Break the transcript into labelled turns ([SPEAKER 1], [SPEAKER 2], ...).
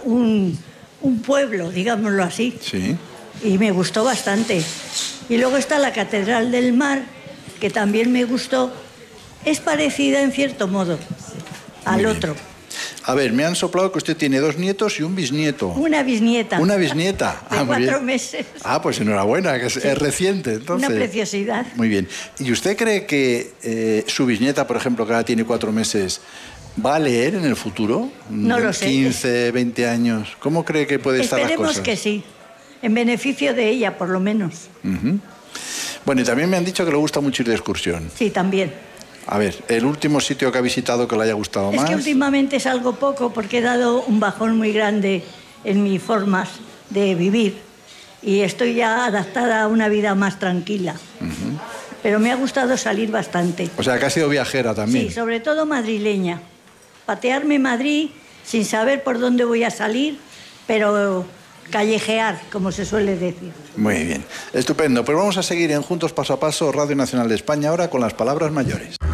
[SPEAKER 1] un pueblo, digámoslo así.
[SPEAKER 2] Sí.
[SPEAKER 1] Y me gustó bastante. Y luego está la Catedral del Mar, que también me gustó. Es parecida en cierto modo al otro.
[SPEAKER 2] A ver, me han soplado que usted tiene 2 nietos y un bisnieto.
[SPEAKER 1] Una bisnieta.
[SPEAKER 2] ¿Una bisnieta?
[SPEAKER 1] De
[SPEAKER 2] muy
[SPEAKER 1] 4
[SPEAKER 2] bien.
[SPEAKER 1] meses.
[SPEAKER 2] Ah, pues enhorabuena, que es reciente, entonces.
[SPEAKER 1] Una preciosidad.
[SPEAKER 2] Muy bien. ¿Y usted cree que su bisnieta, por ejemplo, que ahora tiene 4 meses, va a leer en el futuro?
[SPEAKER 1] No lo sé.
[SPEAKER 2] 15, 20 años. ¿Cómo cree que puede estar las cosas?
[SPEAKER 1] Esperemos que sí. En beneficio de ella, por lo menos.
[SPEAKER 2] Bueno, y también me han dicho que le gusta mucho ir de excursión.
[SPEAKER 1] Sí, también.
[SPEAKER 2] A ver, el último sitio que ha visitado que le haya gustado más.
[SPEAKER 1] Es que últimamente salgo poco porque he dado un bajón muy grande en mis formas de vivir y estoy ya adaptada a una vida más tranquila. Pero me ha gustado salir bastante.
[SPEAKER 2] O sea, que ha sido viajera también.
[SPEAKER 1] Sí, sobre todo madrileña. Patearme Madrid sin saber por dónde voy a salir, pero callejear, como se suele decir.
[SPEAKER 2] Muy bien, estupendo. Pues vamos a seguir en Juntos Paso a Paso, Radio Nacional de España, ahora con las palabras mayores.